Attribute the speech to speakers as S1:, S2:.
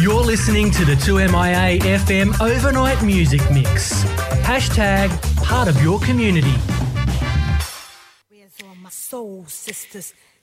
S1: You're listening to the 2MIA FM Overnight Music Mix. Hashtag part of your community.
S2: Where's all my soul sisters?